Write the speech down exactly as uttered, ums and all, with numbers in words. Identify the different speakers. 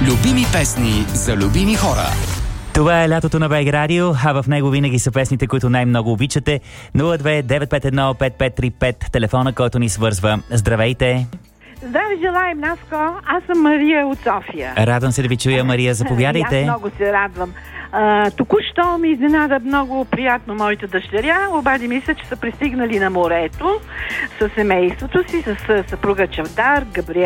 Speaker 1: Любими песни за любими хора.
Speaker 2: Това е лятото на БГ Радио, а в него винаги са песните, които най-много обичате. нула две девет пет едно пет пет три пет, телефона, който ни свързва. Здравейте!
Speaker 3: Здравей, желаем, Наско. Аз съм Мария от София.
Speaker 2: Радвам се да ви чуя, Мария. Заповядайте.
Speaker 3: Аз много се радвам. А, току-що ми изненада много приятно моята дъщеря. Обади ми се, че са пристигнали на морето с семейството си, с съпруга Чавдар, Габриел